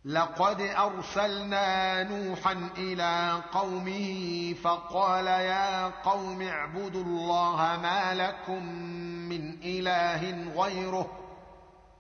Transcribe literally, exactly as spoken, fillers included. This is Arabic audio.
لقد أرسلنا نوحا إلى قومه فقال يا قوم اعبدوا الله ما لكم من إله غيره